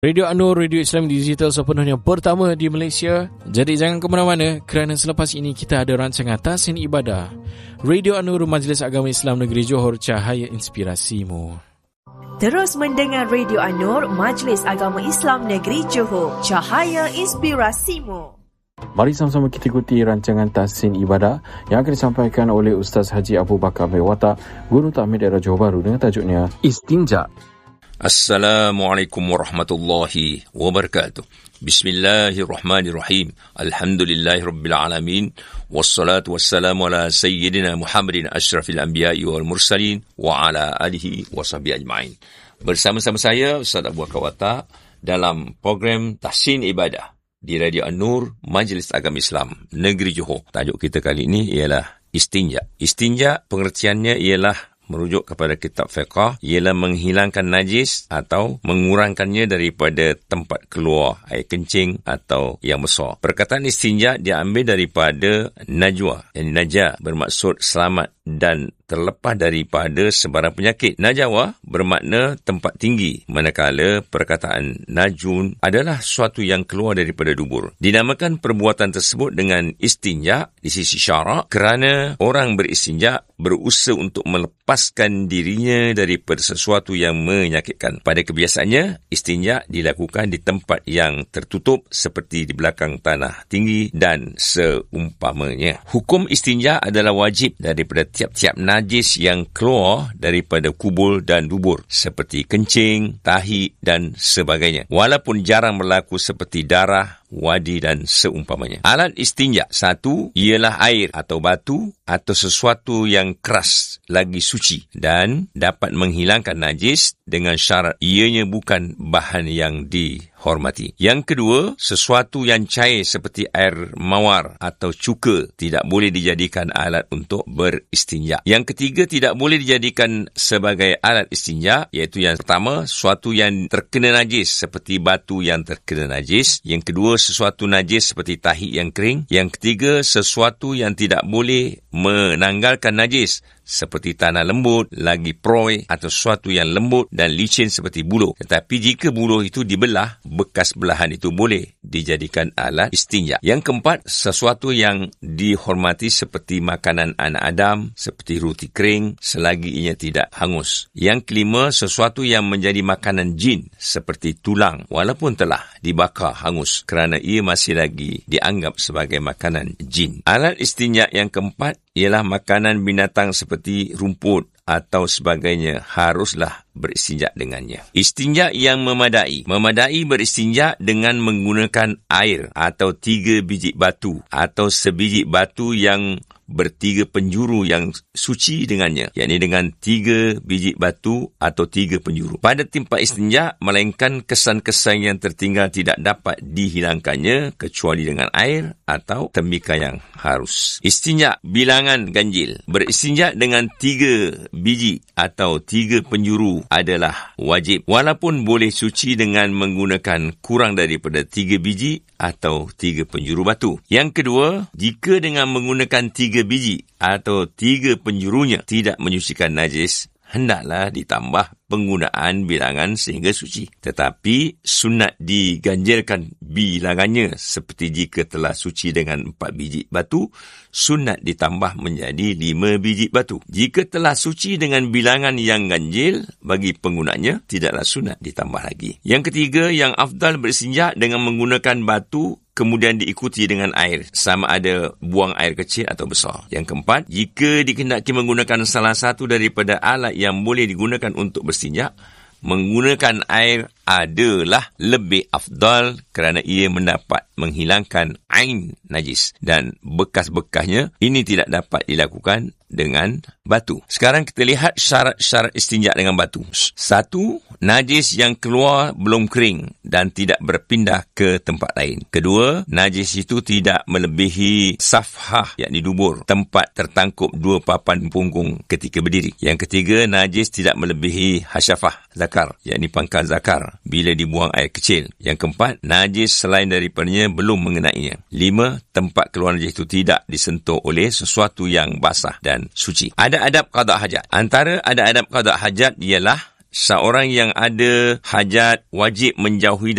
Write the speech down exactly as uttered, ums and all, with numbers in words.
Radio An-Nur, Radio Islam Digital sepenuhnya pertama di Malaysia. Jadi jangan ke mana-mana kerana selepas ini kita ada rancangan Tahsin Ibadah. Radio An-Nur, Majlis Agama Islam Negeri Johor, cahaya inspirasimu. Terus mendengar Radio An-Nur, Majlis Agama Islam Negeri Johor, cahaya inspirasimu. Mari sama-sama kita ikuti rancangan Tahsin Ibadah yang akan disampaikan oleh Ustaz Haji Abu Bakar Mewata, Guru Tahmid Daerah Johor Bahru dengan tajuknya Istinja. Assalamualaikum warahmatullahi wabarakatuh. Bismillahirrahmanirrahim. Alhamdulillahirabbil alamin. Wassalatu wassalamu ala sayyidina Muhammadin asyrafil anbiya'i wal mursalin wa ala alihi washabihi ajma'in. Bersama-sama saya Ustaz Abu Bakar Mewata dalam program Tahsin Ibadah di Radio An-Nur, Majlis Agama Islam Negeri Johor. Tajuk kita kali ini ialah istinja. Istinja pengertiannya ialah merujuk kepada kitab fiqh, ialah menghilangkan najis atau mengurangkannya daripada tempat keluar air kencing atau yang besar. Perkataan istinja diambil daripada najwa, yang najah bermaksud selamat dan terlepas daripada sebarang penyakit. Najawa bermakna tempat tinggi, manakala perkataan najun adalah sesuatu yang keluar daripada dubur. Dinamakan perbuatan tersebut dengan istinja di sisi syarak kerana orang beristinja berusaha untuk melepaskan dirinya daripada sesuatu yang menyakitkan. Pada kebiasaannya, istinja dilakukan di tempat yang tertutup seperti di belakang tanah tinggi dan seumpamanya. Hukum istinja adalah wajib daripada tiap-tiap najis yang keluar daripada kubul dan dubur seperti kencing, tahi dan sebagainya. Walaupun jarang berlaku seperti darah, wadi dan seumpamanya. Alat istinja satu ialah air atau batu atau sesuatu yang keras lagi suci dan dapat menghilangkan najis dengan syarat ianya bukan bahan yang dihormati. Yang kedua, sesuatu yang cair seperti air mawar atau cuka tidak boleh dijadikan alat untuk beristinja. Yang ketiga, tidak boleh dijadikan sebagai alat istinja, iaitu yang pertama, sesuatu yang terkena najis seperti batu yang terkena najis. Yang kedua, sesuatu najis seperti tahi yang kering. Yang ketiga, sesuatu yang tidak boleh menanggalkan najis seperti tanah lembut, lagi proy atau sesuatu yang lembut dan licin seperti buluh. Tetapi jika buluh itu dibelah, bekas belahan itu boleh dijadikan alat istinja. Yang keempat, sesuatu yang dihormati seperti makanan anak Adam, seperti roti kering, selagi ianya tidak hangus. Yang kelima, sesuatu yang menjadi makanan jin, seperti tulang, walaupun telah dibakar hangus kerana ia masih lagi dianggap sebagai makanan jin. Alat istinja yang keempat ialah makanan binatang seperti rumput atau sebagainya haruslah beristinja dengannya. Istinja yang memadai. Memadai beristinja dengan menggunakan air atau tiga biji batu atau sebiji batu yang bertiga penjuru yang suci dengannya, yakni dengan tiga biji batu atau tiga penjuru. Pada tempat istinja, melainkan kesan-kesan yang tertinggal tidak dapat dihilangkannya kecuali dengan air atau tembikar yang harus. Istinja bilangan ganjil. Beristinja dengan tiga biji atau tiga penjuru adalah wajib, walaupun boleh suci dengan menggunakan kurang daripada tiga biji atau tiga penjuru batu. Yang kedua, jika dengan menggunakan tiga biji atau tiga penjurunya tidak menyucikan najis, hendaklah ditambah penggunaan bilangan sehingga suci. Tetapi sunat diganjilkan bilangannya, seperti jika telah suci dengan empat biji batu, sunat ditambah menjadi lima biji batu. Jika telah suci dengan bilangan yang ganjil, bagi penggunanya tidaklah sunat ditambah lagi. Yang ketiga, yang afdal beristinja dengan menggunakan batu kemudian diikuti dengan air, sama ada buang air kecil atau besar. Yang keempat, jika dikehendaki menggunakan salah satu daripada alat yang boleh digunakan untuk berstinja, menggunakan air adalah lebih afdal kerana ia mendapat menghilangkan ain najis dan bekas-bekasnya. Ini tidak dapat dilakukan dengan batu. Sekarang kita lihat syarat-syarat istinja dengan batu. Satu, najis yang keluar belum kering dan tidak berpindah ke tempat lain. Kedua, najis itu tidak melebihi safhah, yakni dubur, tempat tertangkup dua papan punggung ketika berdiri. Yang ketiga, najis tidak melebihi hasyafah zakar, yakni pangkal zakar, bila dibuang air kecil. Yang keempat, najis selain daripadanya belum mengenainya. Lima, tempat keluar najis itu tidak disentuh oleh sesuatu yang basah dan suci. Ada adab qada hajat. Antara ada adab qada hajat ialah seorang yang ada hajat wajib menjauhi